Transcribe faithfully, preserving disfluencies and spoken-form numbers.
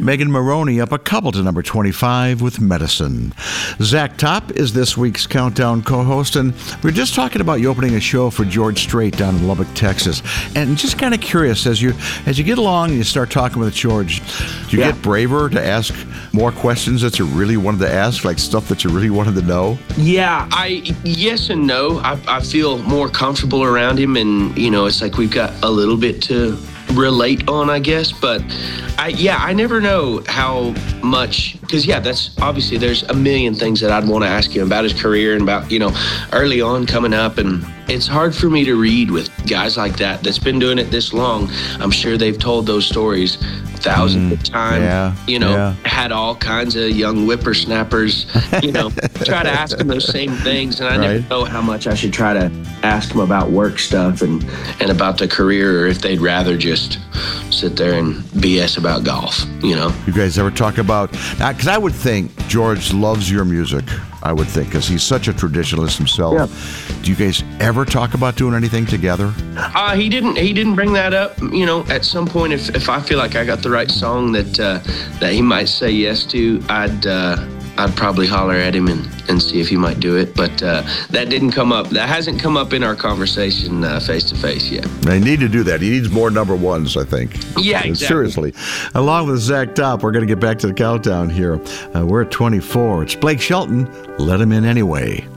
Megan Maroney up a couple to number twenty-five with Medicine. Zach Top is this week's Countdown co-host, and we we're just talking about you opening a show for George Strait down in Lubbock, Texas. And just kind of curious, as you as you get along and you start talking with George, do you Yeah. get braver to ask more questions that you really wanted to ask, like stuff that you really wanted to know? Yeah, I yes and no. I, I feel more comfortable around him, and you know, it's like we've got a little bit to relate on, I guess. But I yeah, I never know how much, because yeah, that's obviously there's a million things that I'd want to ask him about his career and about, you know, early on coming up, and it's hard for me to read with guys like that that's been doing it this long. I'm sure they've told those stories thousands Mm, of times, yeah, you know, yeah. had all kinds of young whippersnappers, you know, try to ask them those same things. And I Right. never know how much I should try to ask them about work stuff and, and about the career, or if they'd rather just sit there and B S about golf, you know. You guys ever talk about, because I would think George loves your music, I would think, because he's such a traditionalist himself. Yeah. Do you guys ever talk about doing anything together? Uh, he didn't. He didn't bring that up. You know, at some point, if, if I feel like I got the right song that uh, that he might say yes to, I'd uh, I'd probably holler at him and, and see if he might do it. But uh, that didn't come up. That hasn't come up in our conversation uh, face to face yet. They need to do that. He needs more number ones, I think. Yeah, Uh, exactly. Seriously. Along with Zach Top, we're going to get back to the countdown here. Uh, we're at twenty-four. It's Blake Shelton. Let him in anyway.